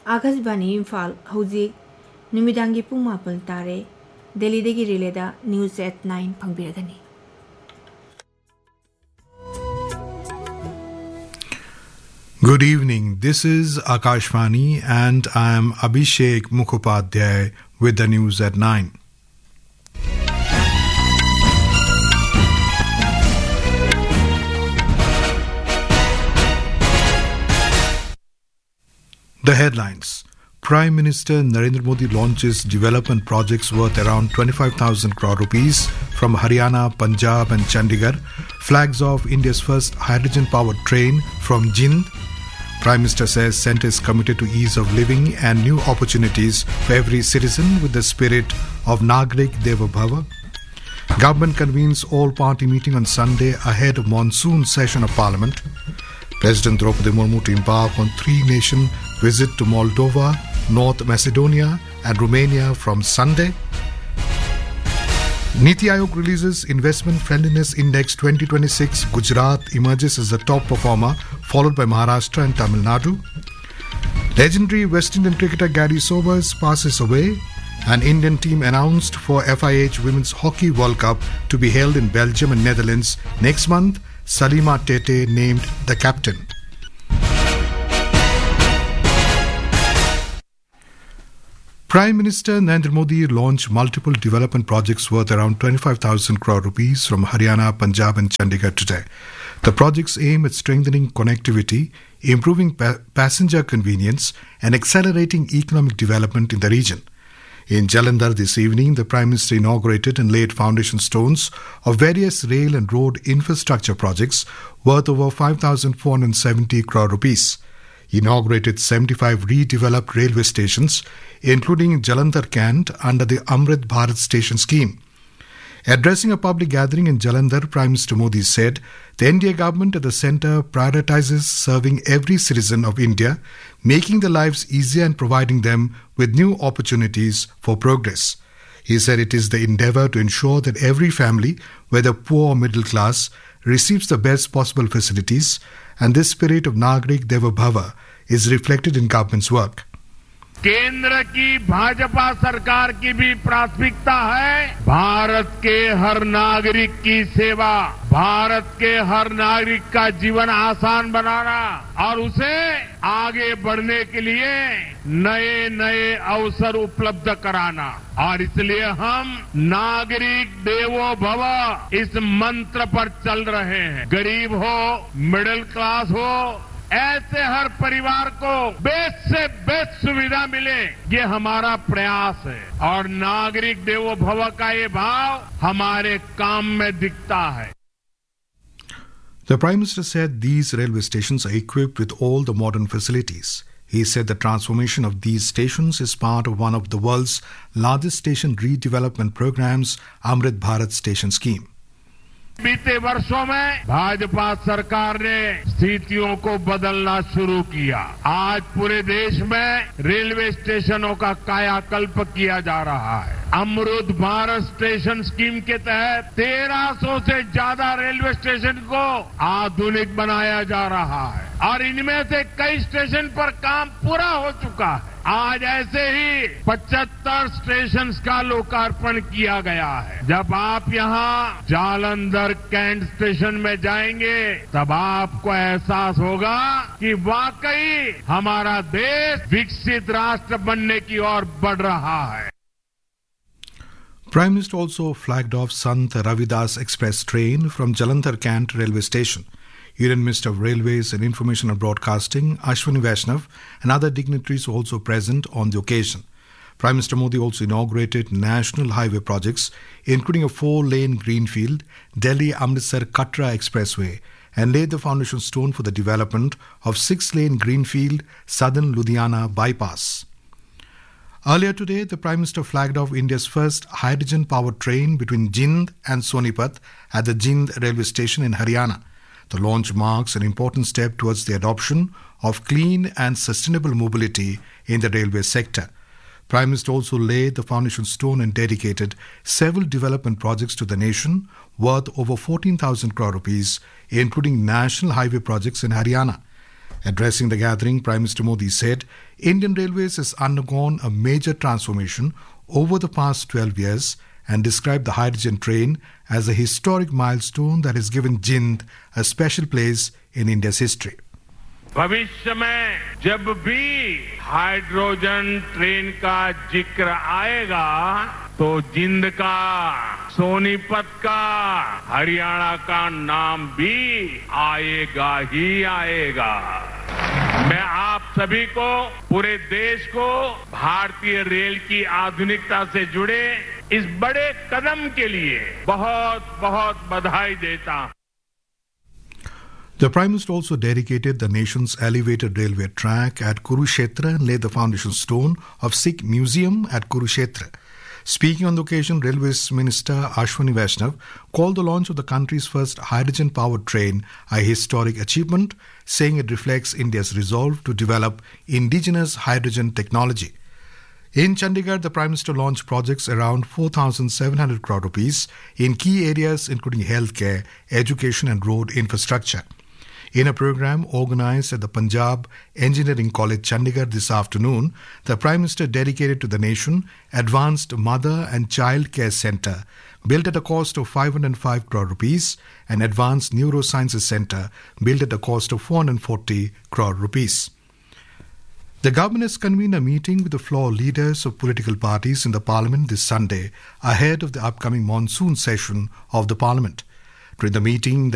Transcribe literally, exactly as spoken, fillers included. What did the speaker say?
Akashbani Imphal Hojik Numidangi Pung Mapal Tare Delhi Degi Rileda News at nine Pangbiragani. Good evening. This is Akashvani and I am Abhishek Mukhopadhyay with the news at nine. The headlines. Prime Minister Narendra Modi launches development projects worth around twenty-five thousand crore rupees from Haryana, Punjab and Chandigarh. Flags off India's first hydrogen-powered train from Jind. Prime Minister says centre is committed to ease of living and new opportunities for every citizen with the spirit of Nagrik Deva Bhava. Government convenes all-party meeting on Sunday ahead of monsoon session of Parliament. President Draupadi Murmu to embark on three-nation visit to Moldova, North Macedonia and Romania from Sunday. Niti Aayog releases Investment Friendliness Index twenty twenty-six. Gujarat emerges as the top performer, followed by Maharashtra and Tamil Nadu. Legendary West Indian cricketer Gary Sobers passes away. An Indian team announced for F I H Women's Hockey World Cup to be held in Belgium and Netherlands next month. Salima Tete named the captain. Prime Minister Narendra Modi launched multiple development projects worth around twenty-five thousand crore rupees from Haryana, Punjab and Chandigarh today. The projects aim at strengthening connectivity, improving pa- passenger convenience and accelerating economic development in the region. In Jalandhar this evening, the Prime Minister inaugurated and laid foundation stones of various rail and road infrastructure projects worth over five thousand four hundred seventy crore rupees. He inaugurated seventy-five redeveloped railway stations, including Jalandhar Cant under the Amrit Bharat Station scheme. Addressing a public gathering in Jalandhar, Prime Minister Modi said the N D A government at the centre prioritizes serving every citizen of India, making their lives easier and providing them with new opportunities for progress. He said it is the endeavour to ensure that every family, whether poor or middle class, receives the best possible facilities, and this spirit of Nagrik Deva Bhava is reflected in government's work. केंद्र की भाजपा सरकार की भी प्राथमिकता है भारत के हर नागरिक की सेवा, भारत के हर नागरिक का जीवन आसान बनाना और उसे आगे बढ़ने के लिए नए नए अवसर उपलब्ध कराना। और इसलिए हम नागरिक देवो भव इस मंत्र पर चल रहे हैं। गरीब हो, मिडिल क्लास हो, ऐसे हर परिवार को बेस्ट से बेस्ट सुविधा मिले, ये हमारा प्रयास है और नागरिक देवो भव का ये भाव हमारे काम में दिखता है. The Prime Minister said these railway stations are equipped with all the modern facilities. He said the transformation of these stations is part of one of the world's largest station redevelopment programs, Amrit Bharat Station Scheme. बीते वर्षों में भाजपा सरकार ने स्थितियों को बदलना शुरू किया. आज पूरे देश में रेलवे स्टेशनों का कायाकल्प किया जा रहा है. अमृत भारत स्टेशन स्कीम के तहत तेरह सौ से ज्यादा रेलवे स्टेशन को आधुनिक बनाया जा रहा है और इनमें से कई स्टेशन पर काम पूरा हो चुका है. आज ऐसे ही पचहत्तर स्टेशन का लोकार्पण किया गया है. जब आप यहाँ जालंधर कैंट स्टेशन में जाएंगे तब आपको एहसास होगा कि वाकई हमारा देश विकसित राष्ट्र बनने की ओर बढ़ रहा है. Prime Minister also flagged off Sant Ravidas Express train from Jalandhar Cant railway station. Union Minister of Railways and Information and Broadcasting, Ashwini Vaishnav, and other dignitaries were also present on the occasion. Prime Minister Modi also inaugurated national highway projects, including a four-lane greenfield Delhi-Amritsar Katra Expressway, and laid the foundation stone for the development of six-lane greenfield Southern Ludhiana bypass. Earlier today, the Prime Minister flagged off India's first hydrogen-powered train between Jind and Sonipat at the Jind railway station in Haryana. The launch marks an important step towards the adoption of clean and sustainable mobility in the railway sector. Prime Minister also laid the foundation stone and dedicated several development projects to the nation worth over fourteen thousand crore rupees, including national highway projects in Haryana. Addressing the gathering, Prime Minister Modi said Indian Railways has undergone a major transformation over the past twelve years and described the hydrogen train as a historic milestone that has given Jind a special place in India's history. भविष्य में जब भी hydrogen train का जिक्र आएगा तो जिंद का, सोनीपत का, हरियाणा का नाम भी आएगा ही आएगा। मैं आप सभी को, पूरे देश को भारतीय रेल की आधुनिकता से जुड़े इस बड़े कदम के लिए बहुत बहुत बधाई देता हूं। The Prime Minister also dedicated the nation's elevated railway track at Kurukshetra and laid the foundation stone of Sikh Museum at Kurukshetra. Speaking on the occasion, Railways Minister Ashwani Vaishnav called the launch of the country's first hydrogen-powered train a historic achievement, saying it reflects India's resolve to develop indigenous hydrogen technology. In Chandigarh, the Prime Minister launched projects around four thousand seven hundred crore rupees in key areas including healthcare, education and road infrastructure. In a program organized at the Punjab Engineering College, Chandigarh this afternoon, the Prime Minister dedicated to the nation Advanced Mother and Child Care Centre, built at a cost of five hundred five crore rupees, and Advanced Neurosciences Centre, built at a cost of four hundred forty crore rupees. The government has convened a meeting with the floor leaders of political parties in the Parliament this Sunday, ahead of the upcoming monsoon session of the Parliament. During the meeting, the